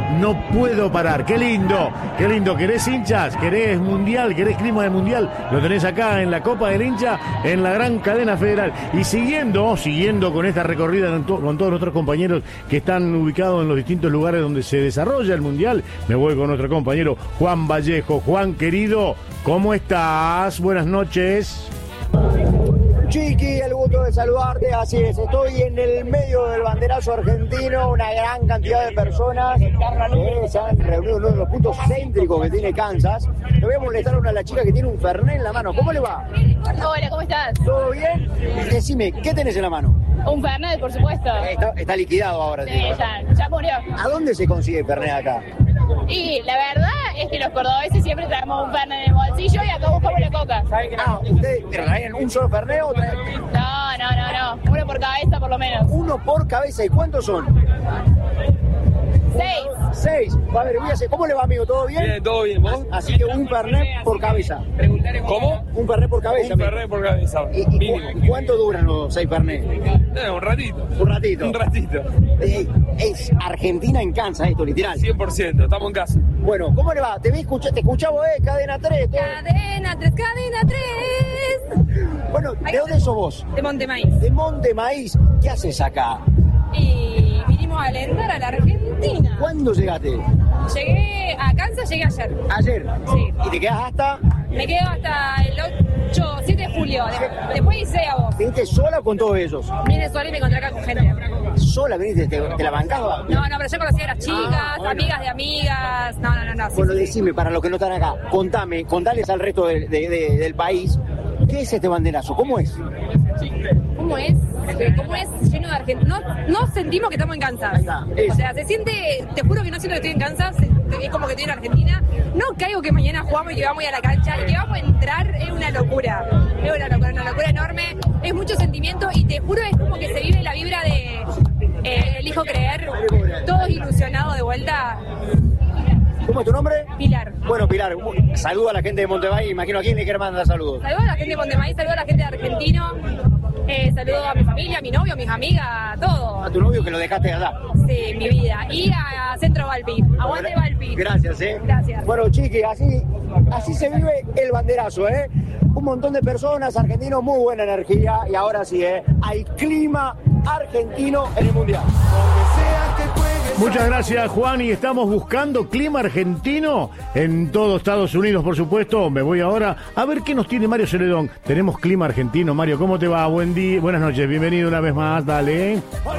no puedo parar. Qué lindo, qué lindo. ¿Querés hinchas? ¿Querés mundial? ¿Querés clima de mundial? Lo tenés acá en la Copa del Hincha, en la gran cadena federal. Y siguiendo con esta recorrida con todos nuestros compañeros que están ubicados en los distintos lugares donde se desarrolla el mundial, me voy con nuestro compañero Juan Vallejo. Juan, querido, ¿cómo estás? Buenas noches. Chiqui, el gusto de saludarte, así es, estoy en el medio del banderazo argentino, una gran cantidad de personas se han reunido en uno de los puntos céntricos que tiene Kansas. Le voy a molestar a una de las chicas que tiene un Fernet en la mano. ¿Cómo le va? Hola, ¿cómo estás? ¿Todo bien? Decime, ¿qué tenés en la mano? Un Fernet, por supuesto. Está liquidado ahora. Sí, ya murió. ¿A dónde se consigue Fernet acá? Y la verdad es que los cordobeses siempre traemos un Fernet en el bolsillo y acá buscamos la coca. ¿Ustedes traen un solo Fernet o traen? No. Uno por cabeza, por lo menos. Uno por cabeza. ¿Y cuántos son? 6. A ver, ¿cómo le va, amigo? ¿Todo bien? Bien, todo bien. ¿Vos? Así que un Fernet por cabeza. ¿Cómo? Un Fernet por cabeza. Un Fernet por cabeza. ¿Y cuánto duran los 6 Fernet? Un ratito. Un ratito. Un ratito. Es Argentina en Kansas esto, literal. 100%, estamos en casa. Bueno, ¿cómo le va? Te escuchamos, Cadena 3. Cadena 3. Bueno, ¿de dónde sos vos? De Montemaíz. De Montemaíz. ¿Qué haces acá? Y vinimos a alentar a la Argentina. ¿Cuándo llegaste? Llegué a Kansas, llegué ayer. ¿Ayer? Sí. ¿Y te quedás hasta? Me quedo hasta el 7 de julio. Después hice a vos. ¿Viniste sola o con todos ellos? Vine sola y me encontré acá con gente. ¿Sola viniste? ¿Te la bancabas? No, pero yo conocí a las chicas, bueno. Amigas de amigas. No. Bueno, decime, para los que no están acá, contales al resto del país, ¿qué es este banderazo? ¿Cómo es? ¿Cómo es? Lleno de argentinos. No sentimos que estamos en Kansas. O sea, se siente, te juro que no siento que estoy en Kansas, es como que estoy en Argentina. No caigo que mañana jugamos y que vamos a ir a la cancha y que vamos a entrar, es una locura. Es una locura enorme, es mucho sentimiento y te juro es como que se vive la vibra de elijo creer, todos ilusionados de vuelta. ¿Cómo es tu nombre? Pilar. Bueno, Pilar, saludo a la gente de Montemaíz, imagino a quién le quiere mandar saludos. Saludo a la gente de Montemaíz, saludo a la gente de Argentino, saludo a mi familia, a mi novio, a mis amigas, a todo. A tu novio que lo dejaste allá. Sí, mi vida. Y a Centro Valpi. Aguante Valpi. Gracias, Gracias. Bueno, Chiqui, así se vive el banderazo, Un montón de personas, argentinos, muy buena energía. Y ahora sí, hay clima argentino en el Mundial. Muchas gracias, Juan, y estamos buscando clima argentino en todo Estados Unidos, por supuesto. Me voy ahora a ver qué nos tiene Mario Celedón. Tenemos clima argentino. Mario, ¿cómo te va? Buen día, buenas noches, bienvenido una vez más, dale.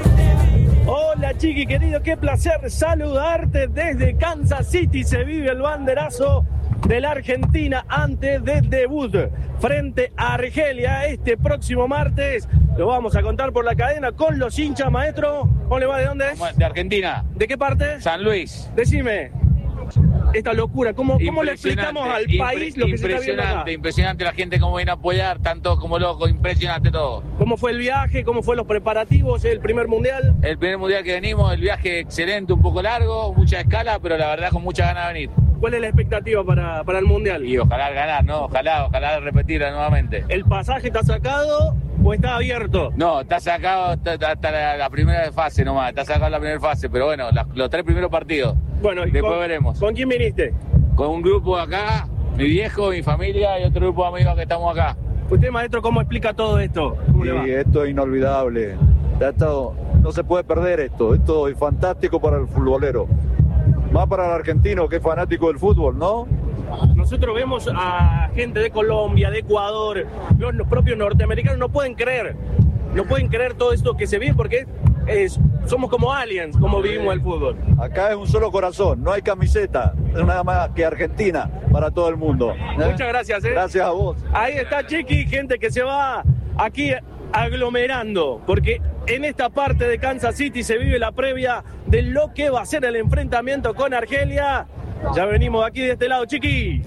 Hola, Chiqui, querido, qué placer saludarte desde Kansas City. Se vive el banderazo de la Argentina antes del debut frente a Argelia este próximo martes. Lo vamos a contar por la cadena con los hinchas, maestro. ¿Cómo le va? ¿De dónde es? De Argentina. ¿De qué parte? San Luis. Decime, esta locura, ¿cómo le explicamos al país lo que se está viendo acá? Impresionante la gente cómo viene a apoyar, tanto como loco, impresionante todo. ¿Cómo fue el viaje? ¿Cómo fue los preparativos? ¿El primer mundial? El primer mundial que venimos, el viaje excelente, un poco largo, mucha escala, pero la verdad con muchas ganas de venir. ¿Cuál es la expectativa para el mundial? Y ojalá ganar, ¿no? Ojalá repetirla nuevamente. ¿El pasaje está sacado o está abierto? No, está sacado hasta la primera fase nomás, está sacado la primera fase, pero bueno, los 3 primeros partidos. Bueno, después veremos. ¿Con quién viniste? Con un grupo acá, mi viejo, mi familia y otro grupo de amigos que estamos acá. Usted, maestro, ¿cómo explica todo esto? Sí, esto es inolvidable. No se puede perder esto es fantástico para el futbolero. Más para el argentino que es fanático del fútbol, ¿no? Nosotros vemos a gente de Colombia, de Ecuador, los propios norteamericanos no pueden creer todo esto que se vive porque somos como aliens, como vivimos el fútbol. Acá es un solo corazón, no hay camiseta, es nada más que Argentina para todo el mundo. Muchas gracias. Gracias a vos. Ahí está, Chiqui, gente que se va aquí aglomerando, porque en esta parte de Kansas City se vive la previa de lo que va a ser el enfrentamiento con Argelia. Ya venimos aquí de este lado, Chiqui.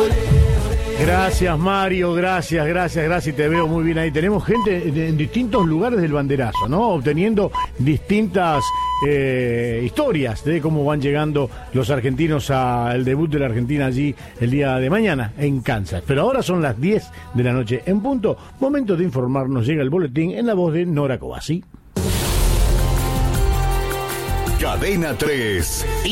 Gracias, Mario, gracias, te veo muy bien ahí. Tenemos gente en distintos lugares del banderazo, ¿no? Obteniendo distintas historias de cómo van llegando los argentinos al debut de la Argentina allí el día de mañana en Kansas. Pero ahora son las 10 de la noche en punto. Momento de informarnos, llega el boletín en la voz de Nora Cobasi. Cadena 3.